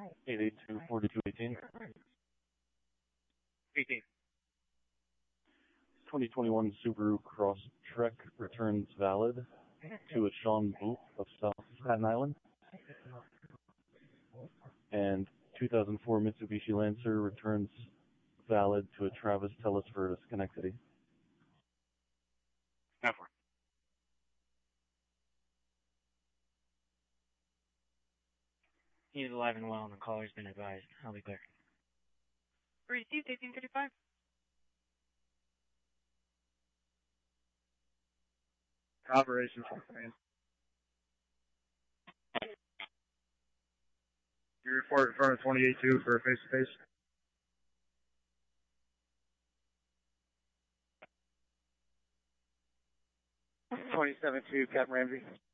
882-4218. 18. 2021 Subaru Crosstrek returns valid to a Sean Booth of South Staten Island. And 2004 Mitsubishi Lancer returns valid to a Travis Telesford of Schenectady. 9-4. He is alive and well, and the caller's been advised. I'll be clear. Received 1835. Operations. You report in front of 28-2 for a face-to-face. 27-2, Captain Ramsey.